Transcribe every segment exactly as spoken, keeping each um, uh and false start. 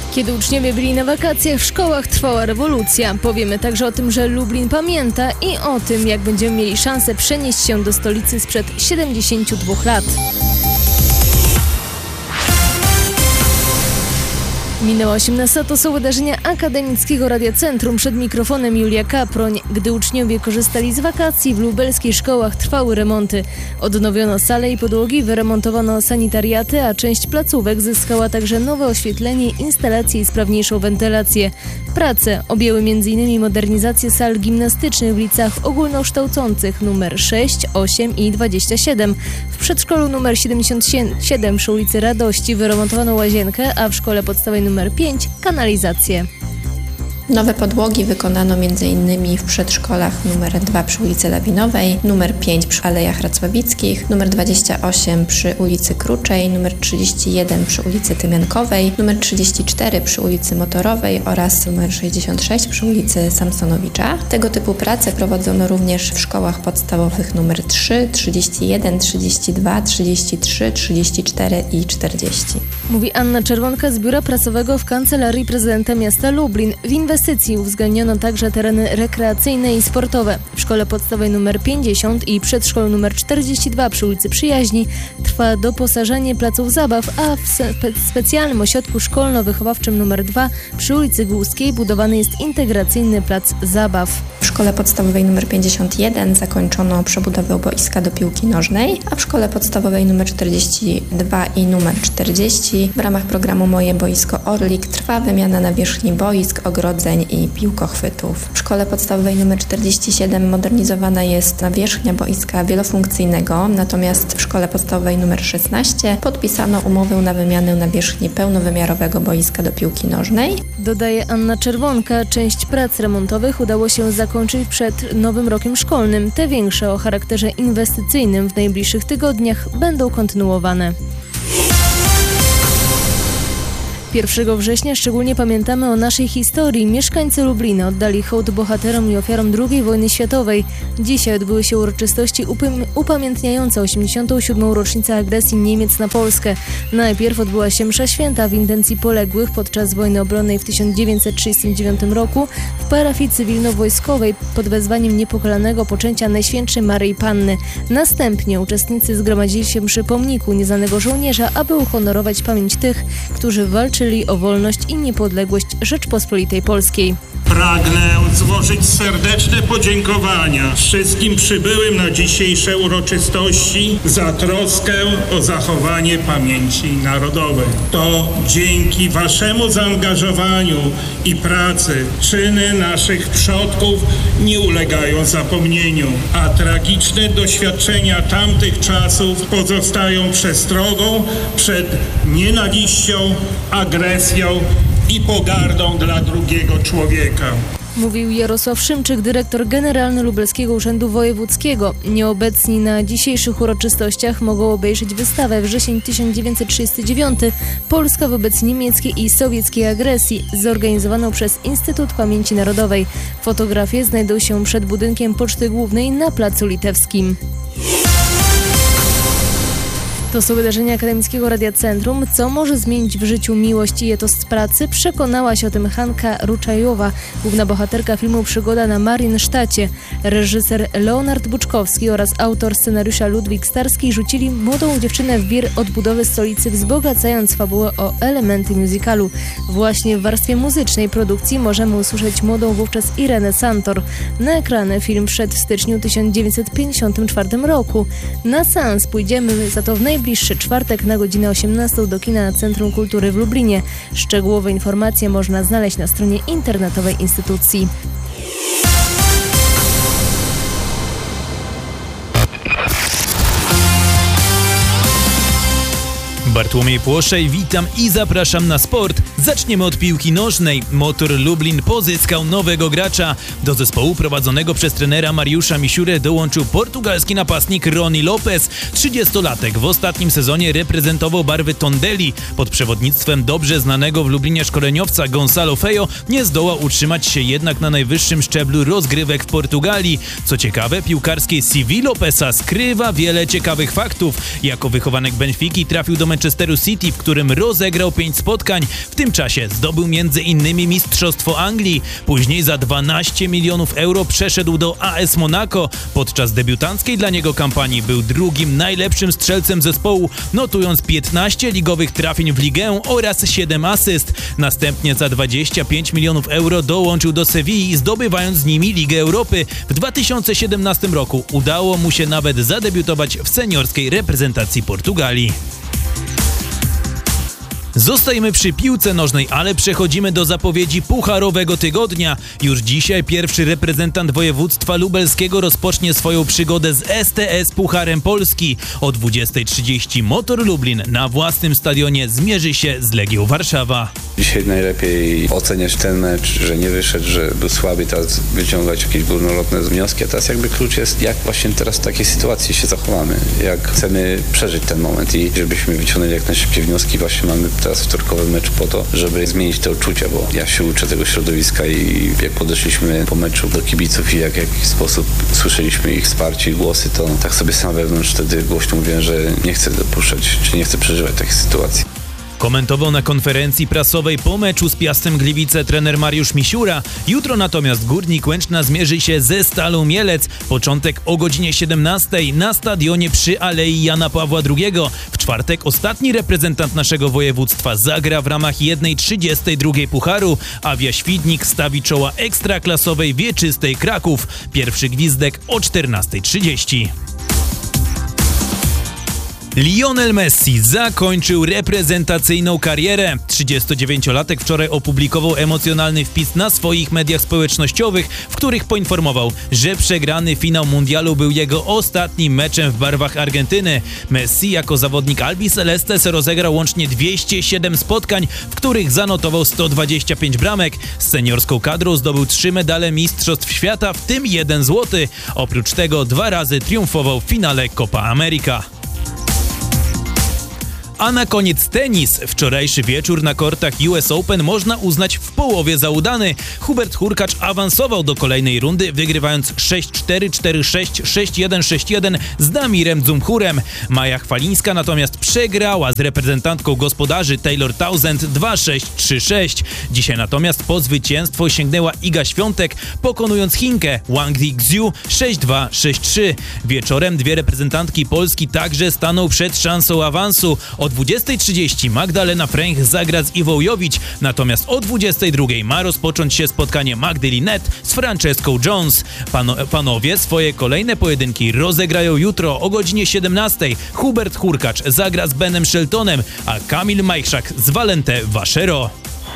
Kiedy uczniowie byli na wakacjach, w szkołach trwała rewolucja. Powiemy także o tym, że Lublin pamięta i o tym, jak będziemy mieli szansę przenieść się do stolicy sprzed siedemdziesięciu dwóch lat. Minęła osiemnasta, to są wydarzenia Akademickiego Radia Centrum. Przed mikrofonem Julia Kaproń. Gdy uczniowie korzystali z wakacji, w lubelskich szkołach trwały remonty. Odnowiono sale i podłogi, wyremontowano sanitariaty, a część placówek zyskała także nowe oświetlenie, instalacje i sprawniejszą wentylację. Prace objęły między innymi modernizację sal gimnastycznych w liceach ogólnokształcących numer sześć, osiem i dwadzieścia siedem. W przedszkolu numer siedemdziesiąt siedem przy ulicy Radości wyremontowano łazienkę, a w szkole podstawowej numer pięć kanalizację. Nowe podłogi wykonano m.in. w przedszkolach numer dwa przy ulicy Lawinowej, numer pięć przy Alejach Racławickich, numer dwadzieścia osiem przy ulicy Kruczej, numer trzydzieści jeden przy ulicy Tymiankowej, numer trzydzieści cztery przy ulicy Motorowej oraz numer sześćdziesiąt sześć przy ulicy Samsonowicza. Tego typu prace prowadzono również w szkołach podstawowych numer trzy, trzydzieści jeden, trzydzieści dwa, trzydzieści trzy, trzydzieści cztery i czterdzieści. Mówi Anna Czerwonka z Biura Prasowego w Kancelarii Prezydenta Miasta Lublin. W inwestycji uwzględniono także tereny rekreacyjne i sportowe. W szkole podstawowej numer pięćdziesiąt i przedszkolu numer czterdzieści dwa przy ulicy Przyjaźni trwa doposażenie placów zabaw, a w spe- specjalnym ośrodku szkolno-wychowawczym numer dwa przy ulicy Głuskiej budowany jest integracyjny plac zabaw. W szkole podstawowej numer pięćdziesiąt jeden zakończono przebudowę boiska do piłki nożnej, a w szkole podstawowej numer czterdzieści dwa i numer czterdzieści w ramach programu Moje Boisko Orlik trwa wymiana nawierzchni boisk, ogrodzeń i piłkochwytów. W szkole podstawowej numer czterdzieści siedem modernizowana jest nawierzchnia boiska wielofunkcyjnego, natomiast w szkole podstawowej numer szesnaście podpisano umowę na wymianę nawierzchni pełnowymiarowego boiska do piłki nożnej. Dodaje Anna Czerwonka, część prac remontowych udało się zakończyć przed nowym rokiem szkolnym. Te większe o charakterze inwestycyjnym w najbliższych tygodniach będą kontynuowane. pierwszego września szczególnie pamiętamy o naszej historii. Mieszkańcy Lublina oddali hołd bohaterom i ofiarom drugiej wojny światowej. Dzisiaj odbyły się uroczystości upam- upamiętniające osiemdziesiątą siódmą rocznicę agresji Niemiec na Polskę. Najpierw odbyła się msza święta w intencji poległych podczas wojny obronnej w tysiąc dziewięćset trzydziestym dziewiątym roku w parafii cywilno-wojskowej pod wezwaniem niepokalanego poczęcia Najświętszej Maryi Panny. Następnie uczestnicy zgromadzili się przy pomniku nieznanego żołnierza, aby uhonorować pamięć tych, którzy walczyli czyli o wolność i niepodległość Rzeczpospolitej Polskiej. Pragnę złożyć serdeczne podziękowania wszystkim przybyłym na dzisiejsze uroczystości za troskę o zachowanie pamięci narodowej. To dzięki waszemu zaangażowaniu i pracy czyny naszych przodków nie ulegają zapomnieniu, a tragiczne doświadczenia tamtych czasów pozostają przestrogą przed nienawiścią, agresją i pogardą dla drugiego człowieka. Mówił Jarosław Szymczyk, dyrektor generalny Lubelskiego Urzędu Wojewódzkiego. Nieobecni na dzisiejszych uroczystościach mogą obejrzeć wystawę Wrzesień tysiąc dziewięćset trzydziesty dziewiąty Polska wobec niemieckiej i sowieckiej agresji, zorganizowaną przez Instytut Pamięci Narodowej. Fotografie znajdą się przed budynkiem Poczty Głównej na Placu Litewskim. To są wydarzenia Akademickiego Radia Centrum. Co może zmienić w życiu miłość i etos pracy? Przekonała się o tym Hanka Ruczajowa, główna bohaterka filmu Przygoda na Mariensztacie. Reżyser Leonard Buczkowski oraz autor scenariusza Ludwik Starski rzucili młodą dziewczynę w wir odbudowy stolicy, wzbogacając fabułę o elementy musicalu. Właśnie w warstwie muzycznej produkcji możemy usłyszeć młodą wówczas Irenę Santor. Na ekrany film wszedł w styczniu tysiąc dziewięćset pięćdziesiątym czwartym roku. Na seans pójdziemy za to w najbliższy czwartek na godzinę osiemnastą do kina Centrum Kultury w Lublinie. Szczegółowe informacje można znaleźć na stronie internetowej instytucji. Bartłomiej Płoszej, witam i zapraszam na sport. Zaczniemy od piłki nożnej. Motor Lublin pozyskał nowego gracza. Do zespołu prowadzonego przez trenera Mariusza Misiurę dołączył portugalski napastnik Rony Lopez. trzydziestolatek w ostatnim sezonie reprezentował barwy Tondeli. Pod przewodnictwem dobrze znanego w Lublinie szkoleniowca Gonçalo Feio nie zdołał utrzymać się jednak na najwyższym szczeblu rozgrywek w Portugalii. Co ciekawe, piłkarskie C V Lopeza skrywa wiele ciekawych faktów. Jako wychowanek Benfiki trafił do Manchesteru Manchesteru City, w którym rozegrał pięć spotkań. W tym czasie zdobył między innymi Mistrzostwo Anglii. Później za dwanaście milionów euro przeszedł do A S Monaco. Podczas debiutanckiej dla niego kampanii był drugim najlepszym strzelcem zespołu, notując piętnaście ligowych trafień w ligę oraz siedem asyst. Następnie za dwadzieścia pięć milionów euro dołączył do Sewilli, zdobywając z nimi Ligę Europy. W dwa tysiące siedemnastym roku udało mu się nawet zadebiutować w seniorskiej reprezentacji Portugalii. Zostajemy przy piłce nożnej, ale przechodzimy do zapowiedzi pucharowego tygodnia. Już dzisiaj pierwszy reprezentant województwa lubelskiego rozpocznie swoją przygodę z S T S Pucharem Polski. O dwudziestej trzydzieści Motor Lublin na własnym stadionie zmierzy się z Legią Warszawa. Dzisiaj najlepiej oceniać ten mecz, że nie wyszedł, że był słaby, teraz wyciągać jakieś górnolotne wnioski, a teraz jakby klucz jest, jak właśnie teraz w takiej sytuacji się zachowamy, jak chcemy przeżyć ten moment i żebyśmy wyciągnęli jak najszybciej wnioski. Właśnie mamy teraz wtorkowy mecz po to, żeby zmienić te odczucia, bo ja się uczę tego środowiska i jak podeszliśmy po meczu do kibiców i jak w jakiś sposób słyszeliśmy ich wsparcie i głosy, to tak sobie sam wewnątrz wtedy głośno mówiłem, że nie chcę dopuszczać, czy nie chcę przeżywać takich sytuacji. Komentował na konferencji prasowej po meczu z Piastem Gliwice trener Mariusz Misiura. Jutro natomiast Górnik Łęczna zmierzy się ze Stalą Mielec. Początek o godzinie siedemnastej na stadionie przy Alei Jana Pawła drugiego. W czwartek ostatni reprezentant naszego województwa zagra w ramach jednej trzydziestej drugiej Pucharu. Awia Świdnik stawi czoła ekstraklasowej Wieczystej Kraków. Pierwszy gwizdek o czternastej trzydzieści. Lionel Messi zakończył reprezentacyjną karierę. trzydziestodziewięciolatek wczoraj opublikował emocjonalny wpis na swoich mediach społecznościowych, w których poinformował, że przegrany finał mundialu był jego ostatnim meczem w barwach Argentyny. Messi jako zawodnik Albi Celestes rozegrał łącznie dwieście siedem spotkań, w których zanotował sto dwadzieścia pięć bramek. Z seniorską kadrą zdobył trzy medale Mistrzostw Świata, w tym jeden złoty. Oprócz tego dwa razy triumfował w finale Copa America. A na koniec tenis. Wczorajszy wieczór na kortach U S Open można uznać w połowie za udany. Hubert Hurkacz awansował do kolejnej rundy, wygrywając sześć cztery, cztery sześć, sześć jeden, sześć jeden z Damirem Dzumhurem. Maja Chwalińska natomiast przegrała z reprezentantką gospodarzy Taylor Townsend dwa sześć, trzy sześć. Dzisiaj natomiast po zwycięstwo sięgnęła Iga Świątek, pokonując Chinkę Wang Di-Xiu sześć dwa, sześć trzy. Wieczorem dwie reprezentantki Polski także staną przed szansą awansu. O dwudziestej trzydzieści Magdalena Fręch zagra z Iwą Jowić, natomiast o dwudziestej drugiej ma rozpocząć się spotkanie Magdy Linette z Franceską Jones. Pano, panowie swoje kolejne pojedynki rozegrają jutro o godzinie siedemnastej. Hubert Hurkacz zagra z Benem Sheltonem, a Kamil Majchrzak z Valente Vachero.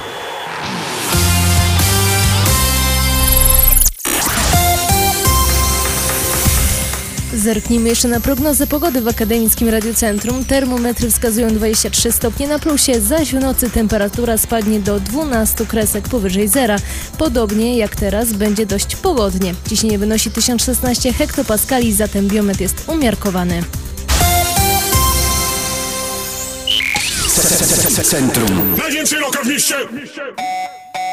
Zerknijmy jeszcze na prognozę pogody w Akademickim Radiocentrum. Termometry wskazują dwadzieścia trzy stopnie na plusie, zaś w nocy temperatura spadnie do dwunastu kresek powyżej zera. Podobnie jak teraz będzie dość pogodnie. Ciśnienie wynosi tysiąc szesnaście hektopaskali, zatem biometr jest umiarkowany. Centrum. Najwięcej loka w mieście!